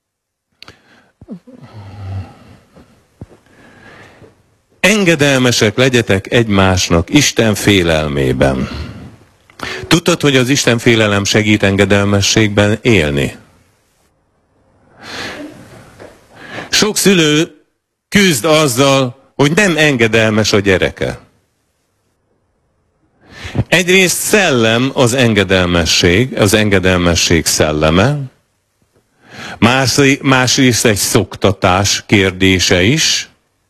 Engedelmesek legyetek egymásnak Isten félelmében. Tudtad, hogy az Isten félelem segít engedelmességben élni? Sok szülő küzd azzal, hogy nem engedelmes a gyereke. Egyrészt szellem az engedelmesség szelleme, másrészt egy szoktatás kérdése is,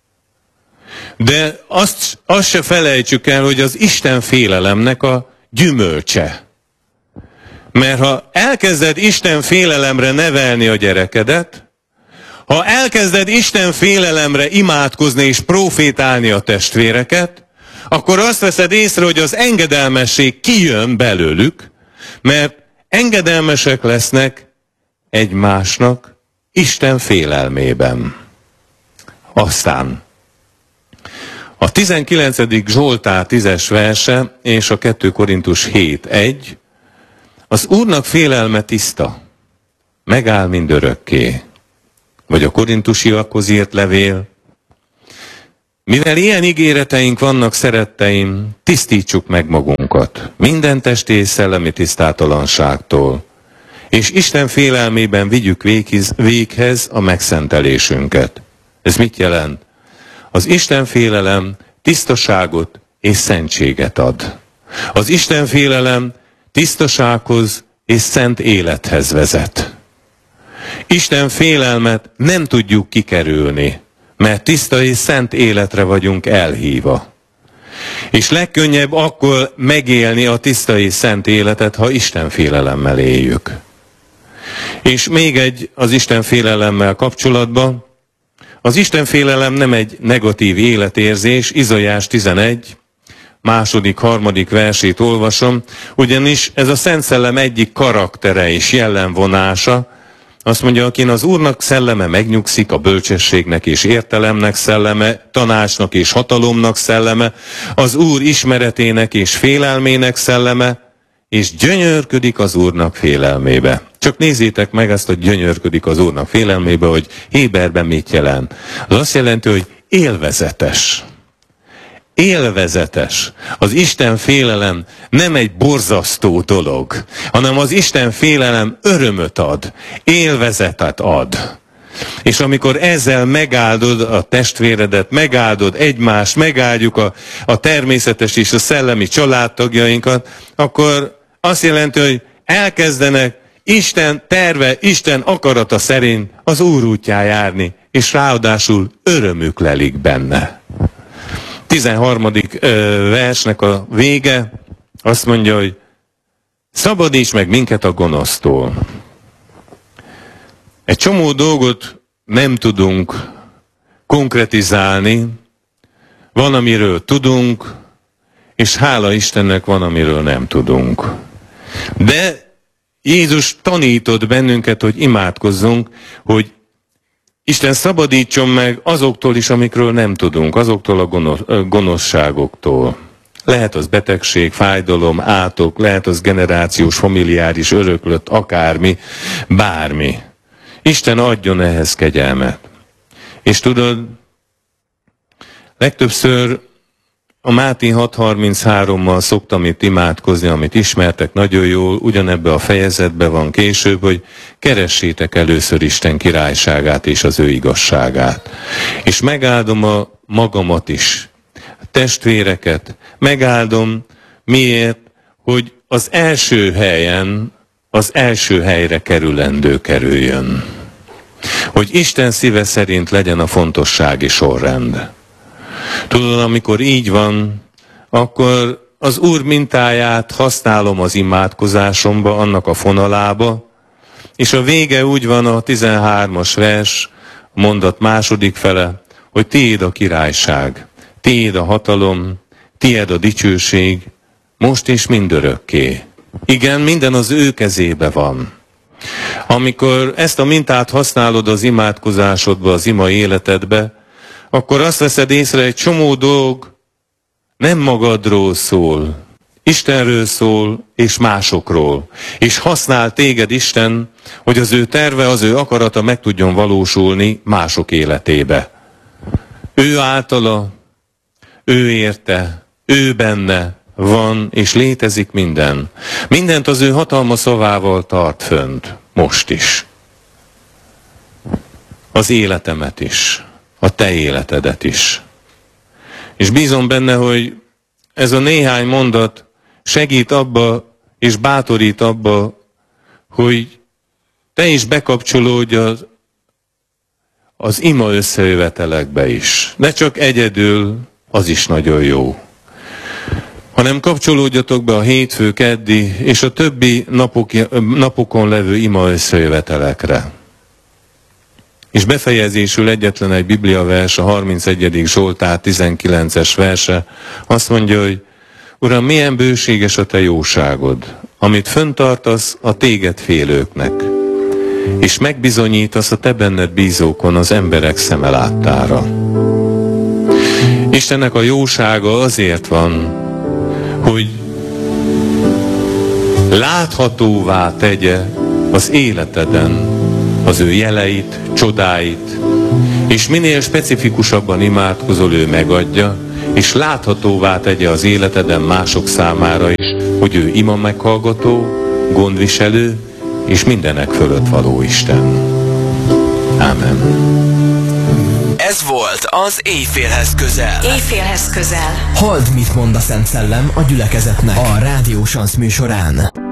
de azt se felejtsük el, hogy az Isten félelemnek a gyümölcse. Mert ha elkezded Isten félelemre nevelni a gyerekedet, ha elkezded Isten félelemre imádkozni és profétálni a testvéreket, akkor azt veszed észre, hogy az engedelmesség kijön belőlük, mert engedelmesek lesznek egymásnak Isten félelmében. Aztán a 19. Zsoltár 10-es verse és a 2 Korintus 7:1, az Úrnak félelme tiszta, megáll mindörökké. Vagy a korintusiakhoz írt levél. Mivel ilyen ígéreteink vannak, szeretteim, tisztítsuk meg magunkat minden testi és szellemi tisztátalanságtól, és Isten félelmében vigyük véghez a megszentelésünket. Ez mit jelent? Az Isten félelem tisztaságot és szentséget ad. Az Isten félelem tisztasághoz és szent élethez vezet. Isten félelmet nem tudjuk kikerülni, mert tiszta és szent életre vagyunk elhívva. És legkönnyebb akkor megélni a tiszta és szent életet, ha Isten félelemmel éljük. És még egy az Isten félelemmel kapcsolatban. Az Isten félelem nem egy negatív életérzés, Izaiás 11, 2.-3. versét olvasom, ugyanis ez a Szent Szellem egyik karaktere és jellemvonása. Azt mondja, akin az Úrnak szelleme megnyugszik, a bölcsességnek és értelemnek szelleme, tanácsnak és hatalomnak szelleme, az Úr ismeretének és félelmének szelleme, és gyönyörködik az Úrnak félelmébe. Csak nézzétek meg ezt, hogy gyönyörködik az Úrnak félelmébe, hogy héberben mit jelent. Az azt jelenti, hogy élvezetes. Élvezetes. Az Isten félelem nem egy borzasztó dolog, hanem az Isten félelem örömöt ad, élvezetet ad. És amikor ezzel megáldod a testvéredet, megáldod egymást, megáldjuk a természetes és a szellemi családtagjainkat, akkor azt jelenti, hogy elkezdenek Isten terve, Isten akarata szerint az Úr útján járni, és ráadásul örömük lelik benne. 13. versnek a vége azt mondja, hogy szabadíts meg minket a gonosztól. Egy csomó dolgot nem tudunk konkretizálni, van, amiről tudunk, és hála Istennek van, amiről nem tudunk. De Jézus tanított bennünket, hogy imádkozzunk, hogy Isten szabadítson meg azoktól is, amikről nem tudunk, azoktól a gonoszságoktól. Lehet az betegség, fájdalom, átok, lehet az generációs, familiáris, öröklött, akármi, bármi. Isten adjon ehhez kegyelmet. És tudod, legtöbbször a Máté 6.33-mal szoktam itt imádkozni, amit ismertek nagyon jól, ugyanebbe a fejezetben van később, hogy keressétek először Isten királyságát és az ő igazságát. És megáldom a magamat is, a testvéreket, megáldom miért, hogy az első helyen, az első helyre kerüljön. Hogy Isten szíve szerint legyen a fontossági sorrend. Tudod, amikor így van, akkor az Úr mintáját használom az imádkozásomba, annak a fonalába, és a vége úgy van, a 13. vers, a mondat második fele, hogy tiéd a királyság, tiéd a hatalom, tiéd a dicsőség, most és mindörökké. Igen, minden az ő kezébe van. Amikor ezt a mintát használod az imádkozásodba, az ima életedbe, akkor azt veszed észre, egy csomó dolog nem magadról szól, Istenről szól, és másokról. És használ téged Isten, hogy az ő terve, az ő akarata meg tudjon valósulni mások életébe. Ő általa, ő érte, ő benne van, és létezik minden. Mindent az ő hatalma szavával tart fönt, most is. Az életemet is. A te életedet is. És bízom benne, hogy ez a néhány mondat segít abba, és bátorít abba, hogy te is bekapcsolódj az ima összejövetelekbe is. Ne csak egyedül, az is nagyon jó. Hanem kapcsolódjatok be a hétfő, keddi és a többi napokon levő ima összejövetelekre. És befejezésül egyetlen egy bibliavers, a 31. Zsoltár 19-es verse, azt mondja, hogy Uram, milyen bőséges a te jóságod, amit föntartasz a téged félőknek, és megbizonyítasz a te benned bízókon az emberek szeme láttára. Istennek a jósága azért van, hogy láthatóvá tegye az életeden az ő jeleit, csodáit, és minél specifikusabban imádkozol, ő megadja, és láthatóvá tegye az életeden mások számára is, hogy ő ima meghallgató, gondviselő, és mindenek fölött való Isten. Ámen. Ez volt az Éjfélhez közel. Éjfélhez közel. Halld, mit mond a Szent Szellem a gyülekezetnek a Rádió Sansz műsorán.